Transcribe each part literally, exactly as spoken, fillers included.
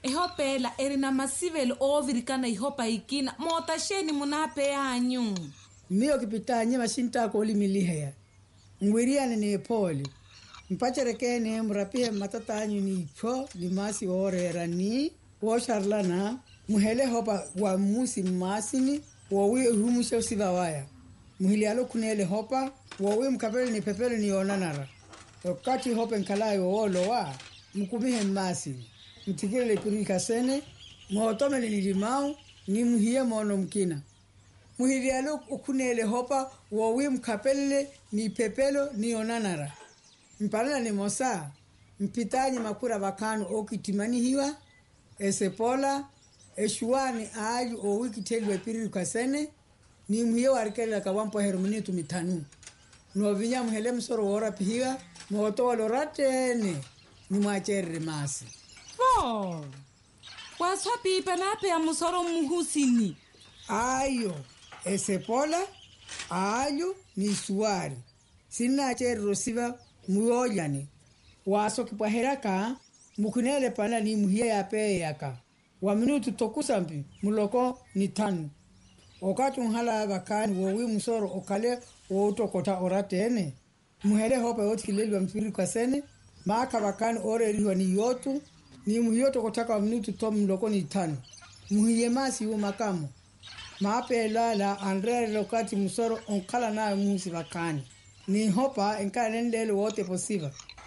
ehopela eri na masivelo ovirikana ihopa ikina mota sheni munape anyu miyo kipitanye mashintako olimiliheya ngwiriane ni poli mpacherekene murapie matata anyu ni ipo limasi orera ni wosharlana muhele hopa wa musi masini wowi humusha usiva waya muhili alo kunele hopa wowi mkapele ni pepele ni onanara wakati hopa nkalayo wolo wa mkumihe masini mtikile kurika sene mwotomele ni limau ni muhiye mono mkina muhili alo kunele hopa wowi mkapele ni pepelo ni onanara mpalala ni mosa mpitanye makura bakanu okitimani hiwa esepola eshuani ayu o wiki telwe piri kasene ni muhiye warikela kawampo herumini tumitanu no vinya muhele msoro wora pihiwa moto waloratene ni mwachere masi po waswa pipa nape ya musoro muhusini ayo esepola ayu ni suari sina chere rosiva muoyani waso kipaheraka mukunele pana ni muhiye yape yaka wa minutu tokusambi muloko ni tanu wakati unhala bakani wowi musoro okale wotokota oratene muhele hopa yoti kilelwa mpiri kwa sene maka bakani ore riwa ni yotu ni muhiyoto kotaka wa minutu to muloko ni tanu muhiye masi yu makamu maape lala andre lokati musoro onkala na musi bakani ni hopa enka nendele wote posiba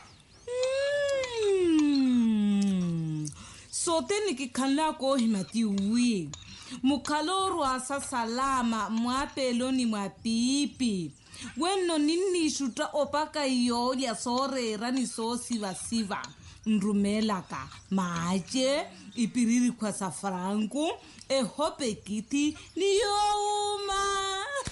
mm. sote nikikhala ko himati uwi mukhaloro asa salama mwapelo ni mwapipi weno nini shuta opaka iyo ya sorera ni so siva siva nrumelaka maje ipiriri kwa safrangu e hope kiti ni youma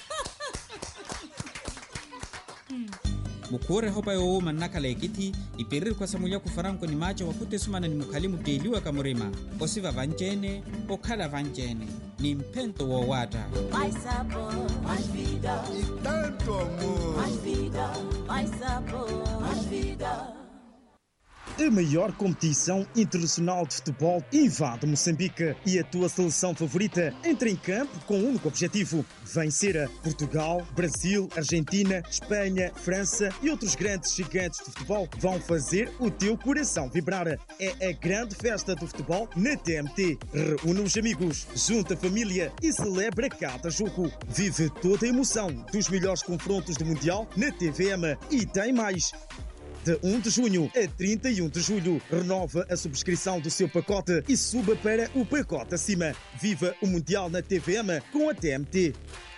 mukure hopa yo manakala ekiti ipiriri kwa samulia kufaranko ni macho wakute sumana ni mukalimu deliwa kamurima osiva vanjene okhala vanjene ni mpento wo wata mais sabor mais vida e tanto amor mais vida mais sabor mais vida. A maior competição internacional de futebol invade Moçambique e a tua seleção favorita entra em campo com um único objetivo: vencer a Portugal, Brasil, Argentina, Espanha, França e outros grandes gigantes de futebol vão fazer o teu coração vibrar. É a grande festa do futebol na T M T. Reúne os amigos, junta a família e celebra cada jogo. Vive toda a emoção dos melhores confrontos do Mundial na T V M e tem mais. De um de junho a trinta e um de julho, renova a subscrição do seu pacote e suba para o pacote acima. Viva o Mundial na T V M com a T M T.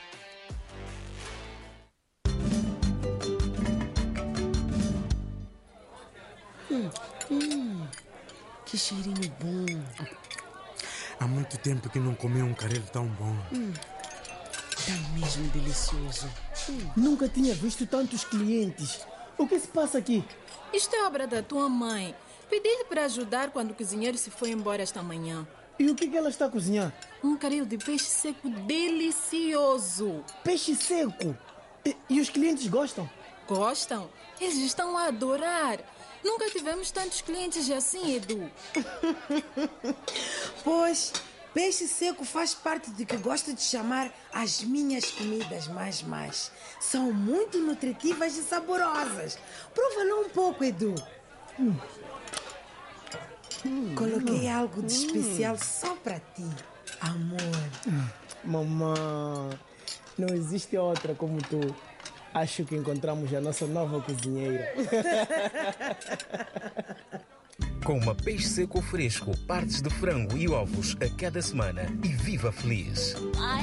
Hum, hum, que cheirinho bom. Há muito tempo que não comi um caril tão bom. Hum, tá mesmo delicioso. Hum. Nunca tinha visto tantos clientes. O que se passa aqui? Isto é obra da tua mãe. Pedi-lhe para ajudar quando o cozinheiro se foi embora esta manhã. E o que, que ela está a cozinhar? Um caril de peixe seco delicioso. Peixe seco? E, e os clientes gostam? Gostam? Eles estão a adorar. Nunca tivemos tantos clientes assim, Edu. Pois, peixe seco faz parte de que gosto de chamar as minhas comidas mais mais. São muito nutritivas e saborosas. Prova-lhe um pouco, Edu. Hum. Hum. Coloquei hum. algo de especial hum. só para ti, amor. Hum. Mamãe, não existe outra como tu. Acho que encontramos a nossa nova cozinheira. Com uma peixe seco fresco, partes de frango e ovos a cada semana e viva feliz.